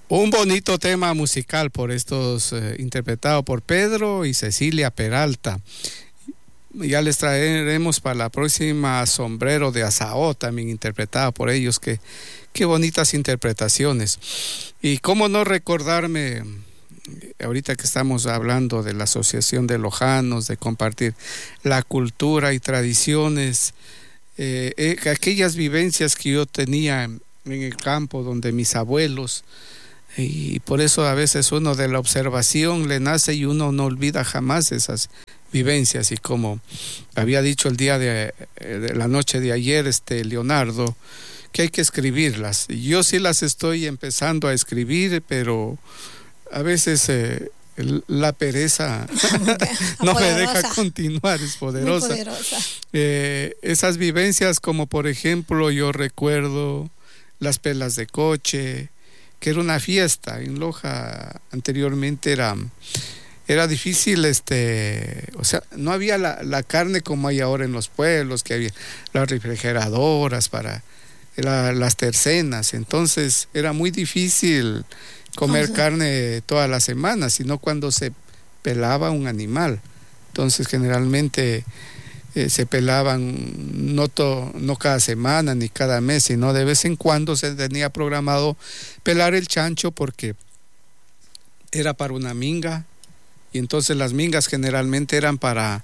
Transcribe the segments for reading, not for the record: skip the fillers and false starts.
Un bonito tema musical por estos, interpretado por Pedro y Cecilia Peralta. Ya les traeremos para la próxima Sombrero de Asaó, también interpretado por ellos. Qué bonitas interpretaciones. Y cómo no recordarme, ahorita que estamos hablando de la Asociación de Lojanos, de compartir la cultura y tradiciones, aquellas vivencias que yo tenía en el campo donde mis abuelos, y por eso a veces uno de la observación le nace y uno no olvida jamás esas vivencias. Y como había dicho el día de la noche de ayer Leonardo, que hay que escribirlas. Yo sí las estoy empezando a escribir, pero a veces la pereza no me deja continuar, es poderosa. Muy poderosa. Esas vivencias, como por ejemplo yo recuerdo las pelas de coche, que era una fiesta en Loja. Anteriormente era difícil, o sea, no había la carne como hay ahora en los pueblos, que había las refrigeradoras para las tercenas. Entonces era muy difícil comer carne toda la semana, sino cuando se pelaba un animal. Entonces generalmente se pelaban no cada semana ni cada mes, sino de vez en cuando se tenía programado pelar el chancho, porque era para una minga, y entonces las mingas generalmente eran para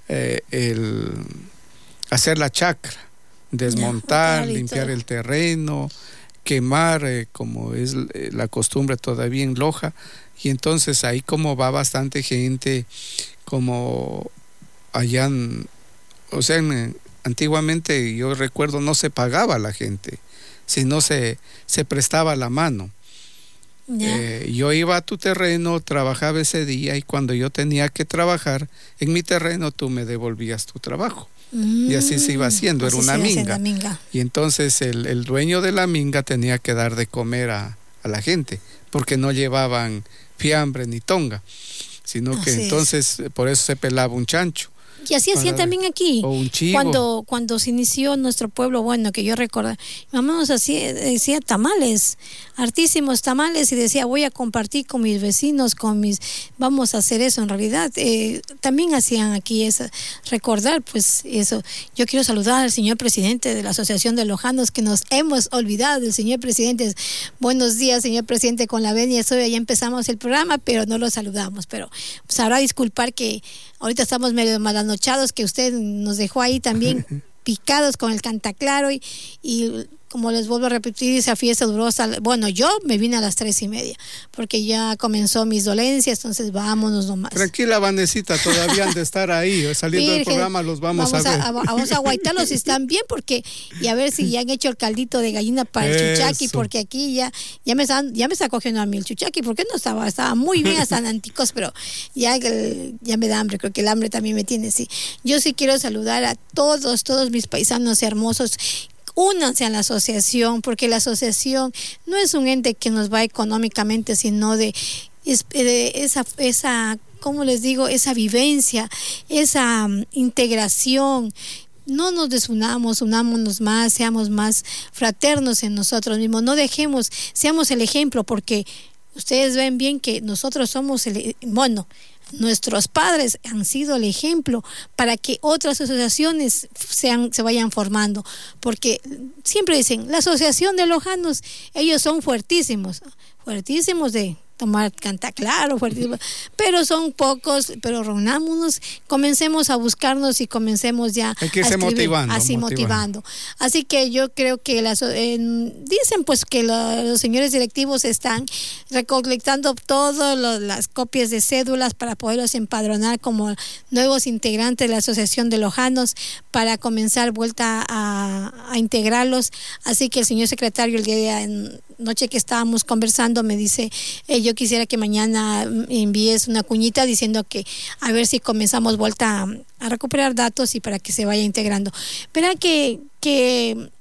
hacer la chacra, desmontar, limpiar el terreno, quemar, como es la costumbre todavía en Loja. Y entonces ahí, como va bastante gente, como allá antiguamente yo recuerdo no se pagaba a la gente, sino se prestaba la mano. Yo iba a tu terreno, trabajaba ese día, y cuando yo tenía que trabajar en mi terreno, tú me devolvías tu trabajo. Y así se iba haciendo, era una minga. Y entonces el dueño de la minga tenía que dar de comer a la gente, porque no llevaban fiambre ni tonga, sino que entonces por eso se pelaba un chancho. Y así hacían también aquí. O un chivo. Cuando se inició nuestro pueblo, bueno, que yo recuerdo, mi mamá nos decía tamales, hartísimos tamales, y decía, voy a compartir con mis vecinos, vamos a hacer eso. En realidad, también hacían aquí eso, recordar pues eso. Yo quiero saludar al señor presidente de la Asociación de Lojanos, que nos hemos olvidado del señor presidente. Buenos días, señor presidente, con la venia. Ya empezamos el programa, pero no lo saludamos. Pero sabrá disculpar que ahorita estamos medio malanochados, que usted nos dejó ahí también picados con el cantaclaro, y como les vuelvo a repetir, esa fiesta duró bueno, yo me vine a las 3:30 porque ya comenzó mis dolencias. Entonces vámonos nomás. Tranquila, Vanesita, todavía han de estar ahí, saliendo del programa los vamos a ver. Vamos a aguaitarlos si están bien, y a ver si ya han hecho el caldito de gallina para el chuchaqui, porque aquí ya me está cogiendo a mí el chuchaqui, porque no estaba muy bien, hasta anticos, pero ya me da hambre. Creo que el hambre también me tiene, sí. Yo sí quiero saludar a todos mis paisanos hermosos. Únanse a la asociación, porque la asociación no es un ente que nos va económicamente, sino de esa, ¿cómo les digo?, esa vivencia, esa integración. No nos desunamos, unámonos más, seamos más fraternos en nosotros mismos, seamos el ejemplo, porque ustedes ven bien que nosotros somos nuestros padres han sido el ejemplo para que otras asociaciones se vayan formando, porque siempre dicen, la Asociación de Lojanos, ellos son fuertísimos de tomar cantaclaro, pero son pocos. Pero reunámonos, comencemos a buscarnos y comencemos ya hay que irse a escribir, motivando. Así que yo creo que dicen pues que los señores directivos están recolectando todas las copias de cédulas para poderlos empadronar como nuevos integrantes de la Asociación de Lojanos, para comenzar vuelta a integrarlos. Así que el señor secretario, el día de noche que estábamos conversando, me dice, yo quisiera que mañana envíes una cuñita diciendo que a ver si comenzamos vuelta a recuperar datos y para que se vaya integrando. Verá que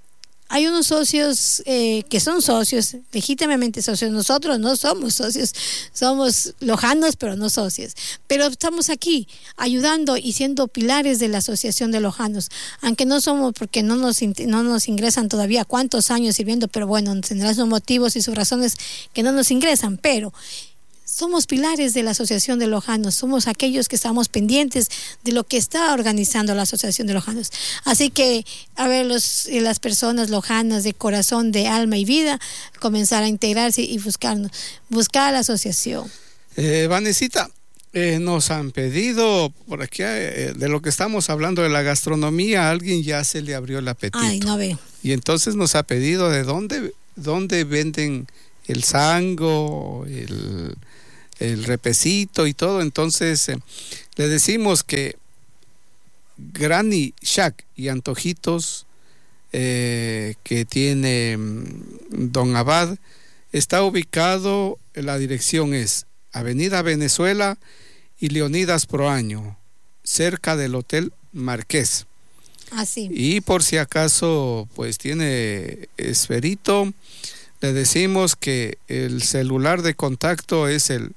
hay unos socios que son socios, legítimamente socios. Nosotros no somos socios, somos lojanos, pero no socios. Pero estamos aquí ayudando y siendo pilares de la Asociación de Lojanos, aunque no somos, porque no nos ingresan todavía cuántos años sirviendo, pero bueno, tendrán sus motivos y sus razones que no nos ingresan, pero somos pilares de la Asociación de Lojanos, somos aquellos que estamos pendientes de lo que está organizando la Asociación de Lojanos. Así que, a ver, las personas lojanas de corazón, de alma y vida, comenzar a integrarse y buscar a la asociación. Vanesita, nos han pedido por aquí, de lo que estamos hablando de la gastronomía, a alguien ya se le abrió el apetito. Ay, no veo. Y entonces nos ha pedido de dónde venden el sango, el repecito y todo. Entonces le decimos que Granny Shack y Antojitos que tiene Don Abad está ubicado, la dirección es Avenida Venezuela y Leonidas Proaño, cerca del Hotel Marqués. Así. Y por si acaso pues tiene esferito, le decimos que el celular de contacto es el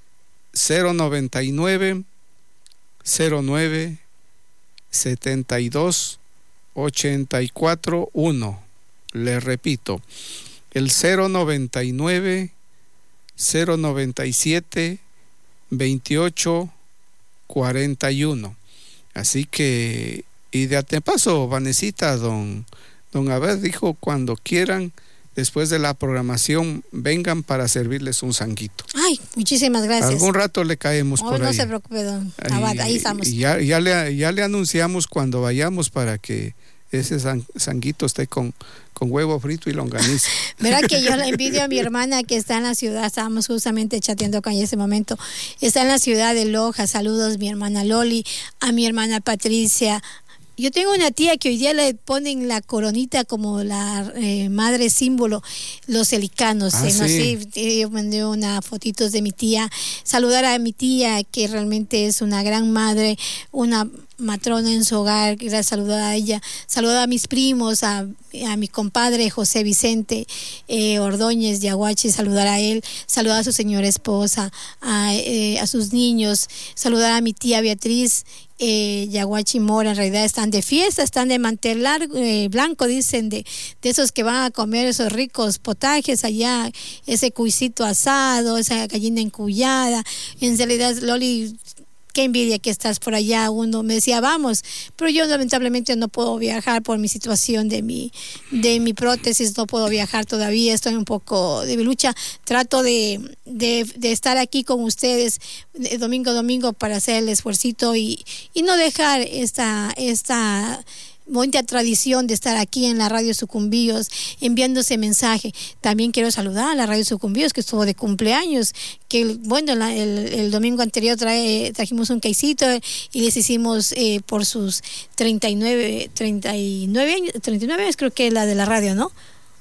099 09 72 84 1. Le repito, el 099 097 28 41. Así que, y de antepaso, Vanesita, don Abad dijo, cuando quieran, después de la programación, vengan para servirles un sanguito. Ay, muchísimas gracias. Algún rato le caemos por ahí. No se preocupe, don Abad, ahí estamos. Y ya le anunciamos cuando vayamos para que ese sanguito esté con huevo frito y longaniza. Verá que yo le envidio a mi hermana que está en la ciudad, estábamos justamente chateando con ella en ese momento, está en la ciudad de Loja. Saludos mi hermana Loli, a mi hermana Patricia. Yo tengo una tía que hoy día le ponen la coronita como la madre símbolo, los helicanos. Sí. No sé, yo mandé una fotitos de mi tía. Saludar a mi tía, que realmente es una gran madre, una matrona en su hogar. Saludar a ella. Saludar a mis primos, a mi compadre José Vicente Ordóñez de Aguachi, saludar a él, saludar a su señora esposa, a sus niños, saludar a mi tía Beatriz Yaguachi Mora. En realidad están de fiesta, están de mantel blanco, dicen, de esos que van a comer esos ricos potajes allá, ese cuisito asado, esa gallina encullada. En realidad, Loli, qué envidia que estás por allá. Uno me decía, vamos, pero yo lamentablemente no puedo viajar por mi situación de mi prótesis, no puedo viajar todavía, estoy un poco de lucha. Trato de estar aquí con ustedes domingo a domingo para hacer el esfuercito y no dejar esta bonita tradición de estar aquí en la Radio Sucumbíos enviándose mensaje. También quiero saludar a la Radio Sucumbíos, que estuvo de cumpleaños, que bueno, el domingo anterior trajimos un quesito y les hicimos por sus 39 años, creo que es la de la radio, ¿no?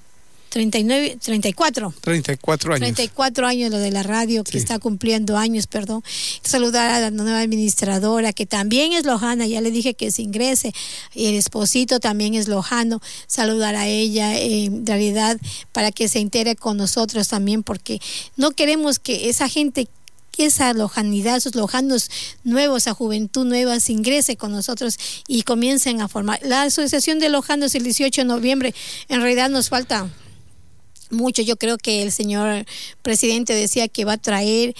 34 años. 34 años lo de la radio, que sí, está cumpliendo años, perdón. Saludar a la nueva administradora, que también es lojana, ya le dije que se ingrese. El esposito también es lojano. Saludar a ella, en realidad, para que se integre con nosotros también, porque no queremos que esa gente, esa lojanidad, esos lojanos nuevos, esa juventud nueva se ingrese con nosotros y comiencen a formar. La Asociación de Lojanos el 18 de noviembre, en realidad nos falta mucho. Yo creo que el señor presidente decía que va a traer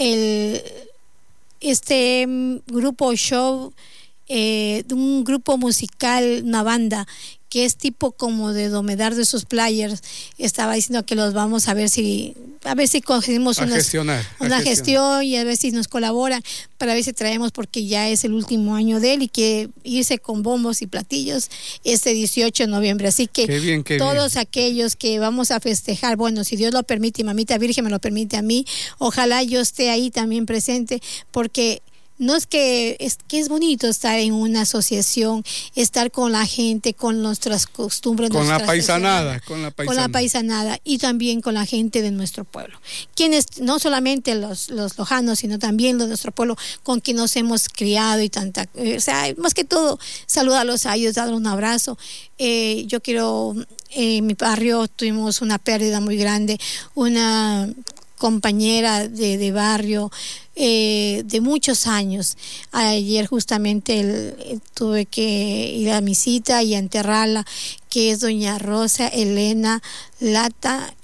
este grupo show, un grupo musical, una banda que es tipo como de domedar de esos players. Estaba diciendo que los vamos a ver si conseguimos una gestión y a ver si nos colaboran para ver si traemos, porque ya es el último año de él y que irse con bombos y platillos este 18 de noviembre. Así que todos aquellos que vamos a festejar, bueno, si Dios lo permite y Mamita Virgen me lo permite a mí, ojalá yo esté ahí también presente, porque no es que es bonito estar en una asociación, estar con la gente, con nuestras costumbres, con nuestras la paisanada, con la paisanada y también con la gente de nuestro pueblo. Quienes, no solamente los lojanos, sino también los de nuestro pueblo con quien nos hemos criado y tanta, o sea, más que todo, saludarlos a ellos, darles un abrazo. Yo quiero, en mi barrio tuvimos una pérdida muy grande, una compañera de barrio de muchos años. Ayer justamente tuve que ir a mi cita y a enterrarla, que es doña Rosa Elena Lata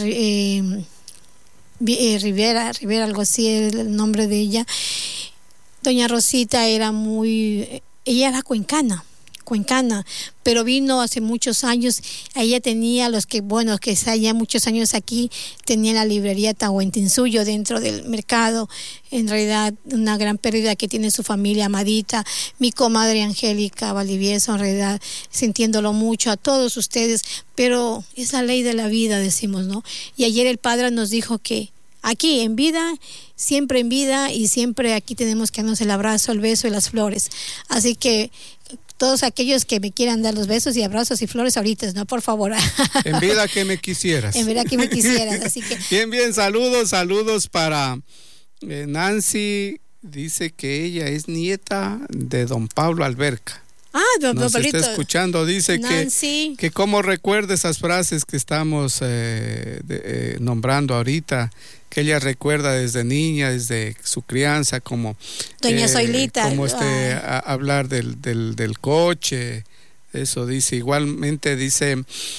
Rivera, algo así es el nombre de ella. Doña Rosita ella era cuencana, pero vino hace muchos años. Ella tenía que está ya muchos años aquí, tenía la librería Tahuantinsuyo dentro del mercado. En realidad, una gran pérdida que tiene su familia amadita, mi comadre Angélica Valdivieso, en realidad, sintiéndolo mucho a todos ustedes, pero es la ley de la vida, decimos, ¿no? Y ayer el padre nos dijo que aquí en vida, siempre en vida, y siempre aquí tenemos que darnos el abrazo, el beso y las flores. Así que todos aquellos que me quieran dar los besos y abrazos y flores ahorita, ¿no? Por favor. En vida que me quisieras. En vida que me quisieras, así que... Bien, saludos para Nancy, dice que ella es nieta de don Pablo Alberca. Nos está escuchando, dice que cómo recuerda esas frases que estamos nombrando ahorita, que ella recuerda desde niña, desde su crianza, como doña Zoilita, como hablar del coche, eso dice. Igualmente dice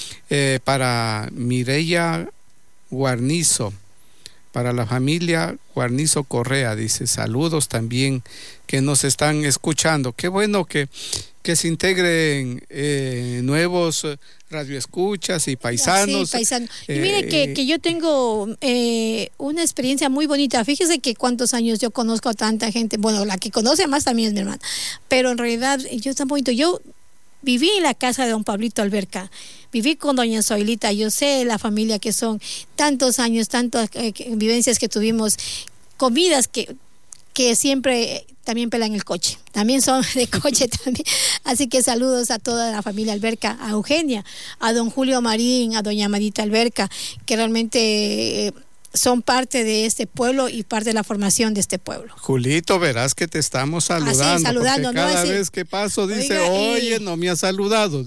para Mireya Guarnizo, para la familia Guarnizo Correa, dice saludos también que nos están escuchando. Qué bueno que se integren nuevos radioescuchas y paisanos. Sí, paisanos. Y mire que yo tengo una experiencia muy bonita. Fíjese que cuántos años yo conozco a tanta gente. Bueno, la que conoce más también es mi hermana. Pero en realidad yo tan bonito. Yo viví en la casa de don Pablito Alberca. Viví con doña Zoilita. Yo sé la familia que son tantos años, tantas vivencias que tuvimos, comidas que siempre también pelan el coche, también son de coche también, así que saludos a toda la familia Alberca, a Eugenia, a don Julio Marín, a doña Amadita Alberca, que realmente son parte de este pueblo y parte de la formación de este pueblo. Julito, verás que te estamos saludando, saludando, porque cada vez que paso dice, oye, no me ha saludado.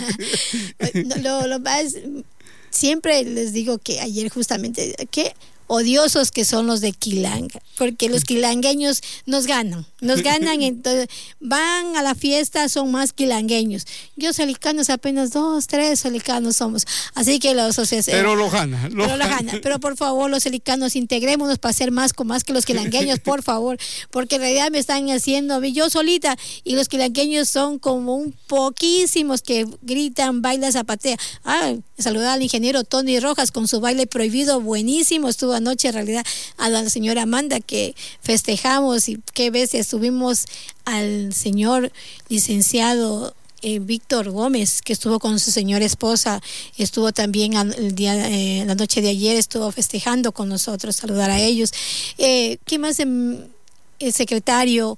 Lo más, siempre les digo que ayer justamente, que odiosos que son los de Quilanga, porque los quilangueños nos ganan, entonces van a la fiesta, son más quilangueños. Yo solicanos apenas 2, 3 solicanos somos, así que la asociación... Pero lo gana. Pero por favor, los solicanos, integrémonos para ser más que los quilangueños, por favor, porque en realidad me están haciendo yo solita, y los quilangueños son como un poquísimos que gritan, bailan, zapatea. Saludar al ingeniero Tony Rojas con su baile prohibido, buenísimo, estuvo anoche en realidad, a la señora Amanda, que festejamos, y qué veces tuvimos al señor licenciado Víctor Gómez, que estuvo con su señora esposa, estuvo también la noche de ayer, estuvo festejando con nosotros, saludar a ellos. ¿Qué más? El secretario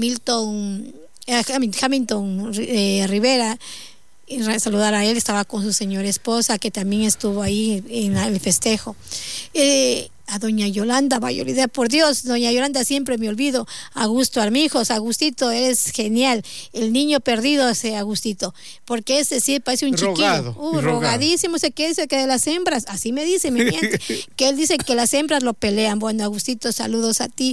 Hamilton Rivera, saludar a él, estaba con su señora esposa, que también estuvo ahí en el festejo. A doña Yolanda Mayoridad, por Dios, doña Yolanda, siempre me olvido. Augusto Armijos, Agustito, eres genial. El niño perdido ese Agustito, porque ese sí parece un chiquillo. Rogadísimo, sé que dice que de las hembras, así me dice, me miente, que él dice que las hembras lo pelean. Bueno, Agustito, saludos a ti.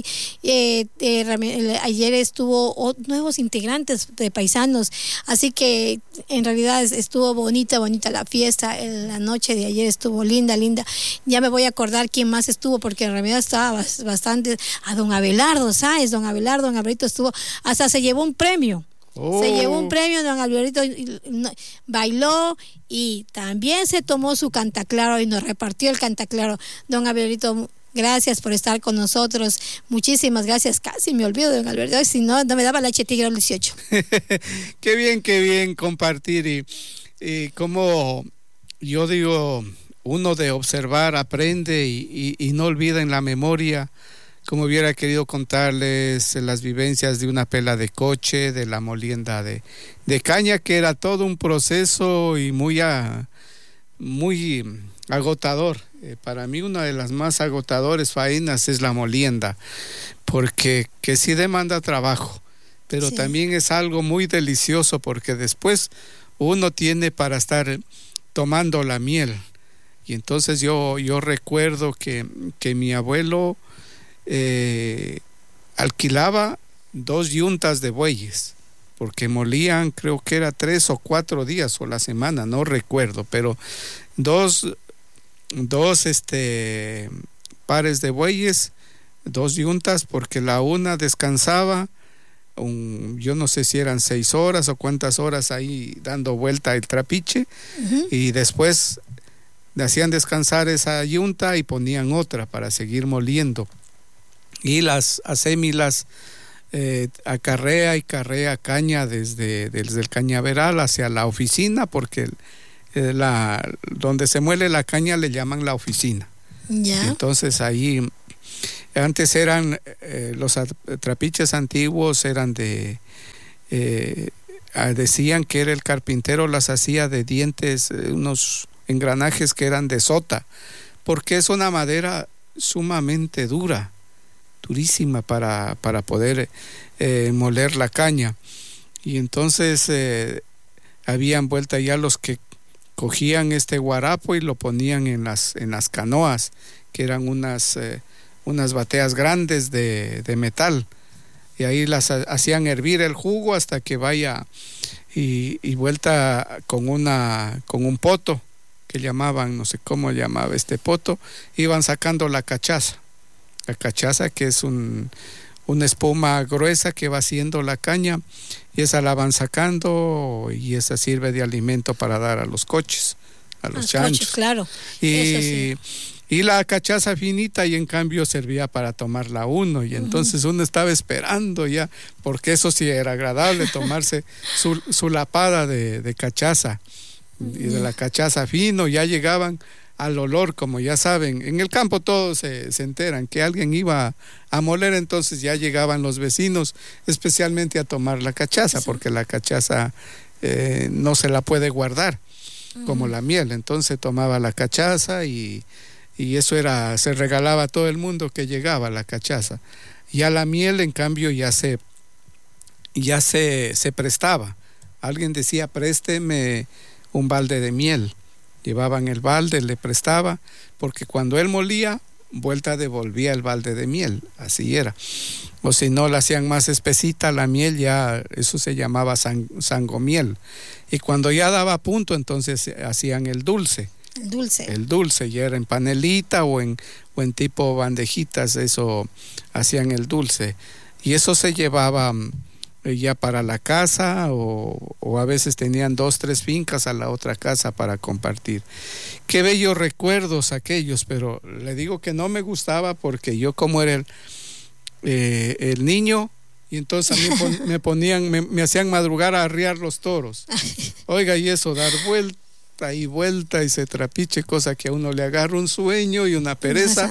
Ayer estuvo nuevos integrantes de paisanos, así que en realidad estuvo bonita la fiesta. La noche de ayer estuvo linda. Ya me voy a acordar quién más estuvo, porque en realidad estaba bastante. A don Abelardo Sáez, don Alberito estuvo, hasta se llevó un premio. Se llevó un premio, don Alberito bailó y también se tomó su cantaclaro y nos repartió el cantaclaro. Don Alberito, gracias por estar con nosotros, muchísimas gracias. Casi me olvido de don Alberto, si no me daba leche tigre al 18. Qué bien compartir, y como yo digo, uno de observar aprende y no olvida en la memoria como hubiera querido contarles las vivencias de una pela de coche, de la molienda de caña, que era todo un proceso y muy agotador. Para mí una de las más agotadores faenas es la molienda, porque que sí demanda trabajo, pero también es algo muy delicioso, porque después uno tiene para estar tomando la miel. Y entonces yo recuerdo que mi abuelo alquilaba 2 yuntas de bueyes, porque molían, creo que era 3 o 4 días o la semana, no recuerdo, pero dos pares de bueyes, 2 yuntas, porque la una descansaba, yo no sé si eran 6 horas o cuántas horas ahí dando vuelta el trapiche, y después le hacían descansar esa yunta y ponían otra para seguir moliendo. Y las asémilas carrea caña desde el cañaveral hacia la oficina, porque donde se muele la caña le llaman la oficina. Entonces ahí antes eran los trapiches antiguos eran decían que era el carpintero, las hacía de dientes, unos engranajes que eran de sota, porque es una madera sumamente durísima para poder moler la caña. Y entonces habían vuelta ya los que cogían este guarapo y lo ponían en las canoas, que eran unas bateas grandes de metal, y ahí las hacían hervir el jugo hasta que vaya y vuelta con un poto que llamaban, no sé cómo llamaba este poto, iban sacando la cachaza, que es una espuma gruesa que va haciendo la caña, y esa la van sacando, y esa sirve de alimento para dar a los coches, a los chanchos. Coches, claro. Y la cachaza finita, y en cambio servía para tomarla uno, y entonces uno estaba esperando ya, porque eso sí era agradable, tomarse su lapada de cachaza, y de la cachaza fino. Ya llegaban al olor, como ya saben, en el campo todos se enteran que alguien iba a moler, entonces ya llegaban los vecinos, especialmente a tomar la cachaza, porque la cachaza no se la puede guardar como la miel. Entonces tomaba la cachaza y eso se regalaba a todo el mundo que llegaba la cachaza. Ya la miel, en cambio, ya se prestaba. Alguien decía, présteme un balde de miel. Llevaban el balde, le prestaba, porque cuando él molía, vuelta devolvía el balde de miel, así era. O si no, la hacían más espesita la miel, ya eso se llamaba sangomiel. Y cuando ya daba punto, entonces hacían el dulce. El dulce, ya era en panelita o en tipo bandejitas, eso hacían el dulce. Y eso se llevaba ya para la casa, o a veces tenían 2, 3 fincas a la otra casa para compartir. Qué bellos recuerdos aquellos, pero le digo que no me gustaba, porque yo, como era el niño, y entonces a mí me hacían madrugar a arriar los toros. Oiga, y eso, dar vuelta y vuelta y se trapiche, cosa que a uno le agarra un sueño y una pereza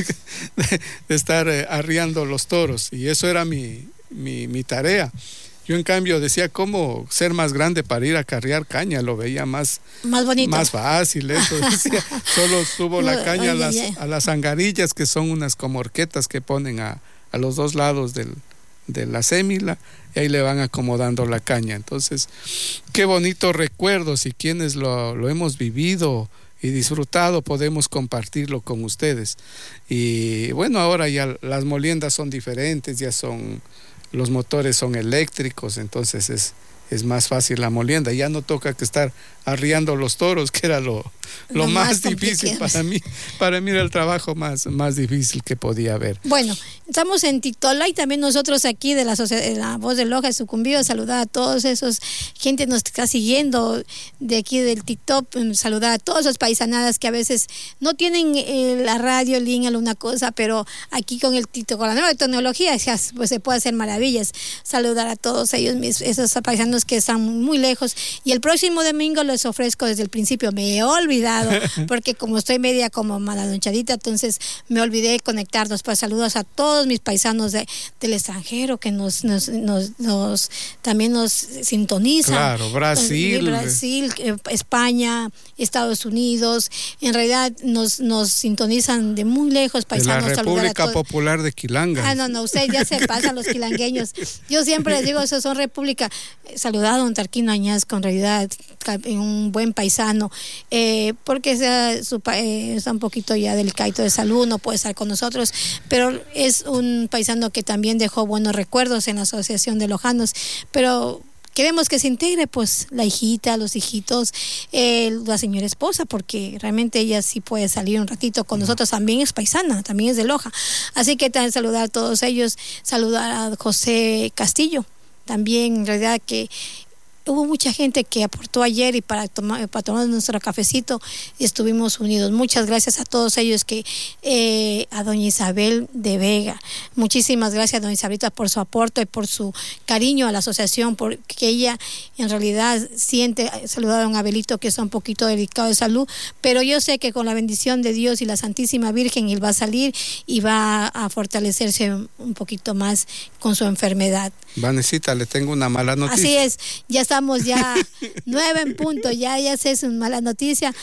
de estar arriando los toros, y eso era mi tarea. Yo, en cambio, decía cómo ser más grande para ir a carrear caña, lo veía más bonito, más fácil, eso decía. Solo subo la caña a las angarillas, que son unas como horquetas que ponen a los 2 lados de la sémila, y ahí le van acomodando la caña. Entonces, qué bonitos recuerdos, y quienes lo hemos vivido y disfrutado, podemos compartirlo con ustedes. Y bueno, ahora ya las moliendas son diferentes, los motores son eléctricos, entonces es más fácil la molienda. Ya no toca que estar arriando los toros, que era lo más difícil para mí era el trabajo más difícil que podía haber. Bueno, estamos en Tictola, y también nosotros aquí de la Voz de Loja de Sucumbíos, saludar a todos esos gente nos está siguiendo de aquí del TikTok, saludar a todas esas paisanadas que a veces no tienen la radio, el link, alguna cosa, pero aquí con el TikTok, con la nueva tecnología, pues se puede hacer maravillas. Saludar a todos ellos, esos paisanos que están muy lejos, y el próximo domingo les ofrezco desde el principio. Me he olvidado, porque como estoy media como maladonchadita, entonces me olvidé de conectarnos. Pues saludos a todos mis paisanos del extranjero que también nos sintonizan. Claro, Brasil, España, Estados Unidos. En realidad nos sintonizan de muy lejos, paisanos. De la República Popular de Quilanga. No, ustedes ya se pasan los quilangueños. Yo siempre les digo, esos son república. Saludado a don Tarquino Añasco, en realidad, un buen paisano, porque está un poquito ya delicado de salud, no puede estar con nosotros, pero es un paisano que también dejó buenos recuerdos en la Asociación de Lojanos, pero queremos que se integre pues la hijita, los hijitos, la señora esposa, porque realmente ella sí puede salir un ratito con nosotros, también es paisana, también es de Loja, así que también saludar a todos ellos, saludar a José Castillo, también en realidad que hubo mucha gente que aportó ayer y para tomar nuestro cafecito estuvimos unidos. Muchas gracias a todos ellos, a doña Isabel de Vega. Muchísimas gracias, doña Isabelita, por su aporte y por su cariño a la asociación, porque ella en realidad siente, saludar a don Abelito que está un poquito delicado de salud, pero yo sé que con la bendición de Dios y la Santísima Virgen él va a salir y va a fortalecerse un poquito más con su enfermedad. Vanesita, le tengo una mala noticia. Así es, ya estamos ya 9 en punto, ya sé, es una mala noticia.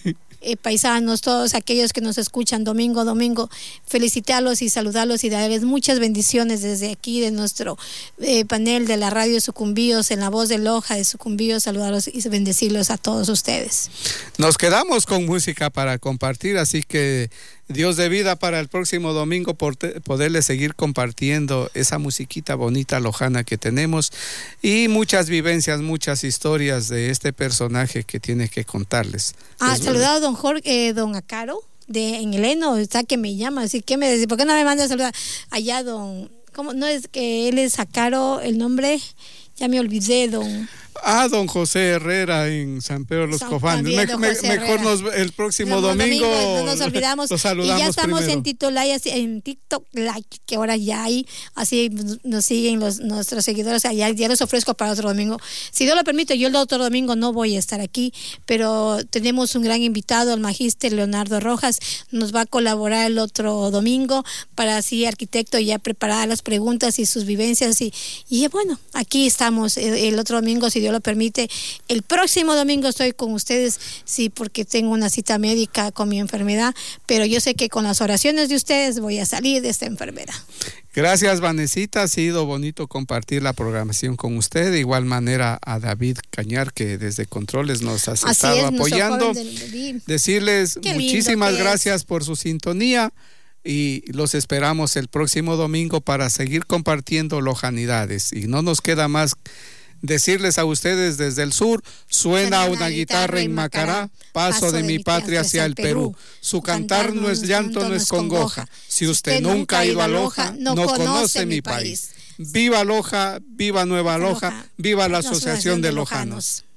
Paisanos, todos aquellos que nos escuchan domingo a domingo, felicitarlos y saludarlos y darles muchas bendiciones desde aquí de nuestro panel de la radio Sucumbíos, en la voz de Loja de Sucumbíos, saludarlos y bendecirlos a todos ustedes. Nos quedamos con música para compartir, así que Dios de vida para el próximo domingo poderles seguir compartiendo esa musiquita bonita lojana que tenemos y muchas vivencias, muchas historias de este personaje que tiene que contarles. Saludado a don Jorge, don Acaro, en el Eno, está que me llama, así que me dice, ¿por qué no me manda a saludar? Allá ¿cómo? No es que él es Acaro, el nombre, ya me olvidé, don José Herrera en San Pedro de los Cofanes. Mejor el próximo domingo no nos olvidamos. Los saludamos. Y ya estamos primero en TikTok Like, que ahora ya hay, así nos siguen nuestros seguidores. Ya los ofrezco para otro domingo. Si Dios lo permite, yo el otro domingo no voy a estar aquí, pero tenemos un gran invitado, el magíster Leonardo Rojas, nos va a colaborar el otro domingo para así arquitecto ya preparar las preguntas y sus vivencias y bueno, aquí estamos el otro domingo, si Dios lo permite. El próximo domingo estoy con ustedes, sí, porque tengo una cita médica con mi enfermedad, pero yo sé que con las oraciones de ustedes voy a salir de esta enfermedad. Gracias, Vanesita, ha sido bonito compartir la programación con usted, de igual manera a David Cañar, que desde Controles nos ha estado apoyando. Decirles muchísimas gracias por su sintonía y los esperamos el próximo domingo para seguir compartiendo lojanidades. Y no nos queda más decirles a ustedes desde el sur, suena una guitarra en Macará, paso de mi patria hacia el Perú. Su cantar no es llanto, no es congoja. Si usted nunca ha ido a Loja, no conoce mi país. Viva Loja, viva Nueva Loja, viva la Asociación de Lojanos.